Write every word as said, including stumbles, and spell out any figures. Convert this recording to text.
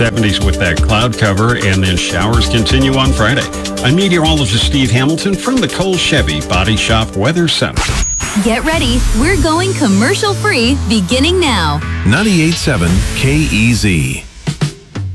seventies with that cloud cover, and then showers continue on Friday. I'm meteorologist Steve Hamilton from the Cole Chevy Body Shop Weather Center. Get ready. We're going commercial free beginning now. ninety-eight point seven K E Z.